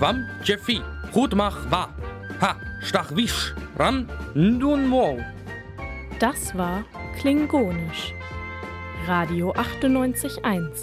Wam Jeffi, Hutmach Wa, Ha, Stachwisch, Ram, Ndun Mo. Das war Klingonisch. Radio 98.1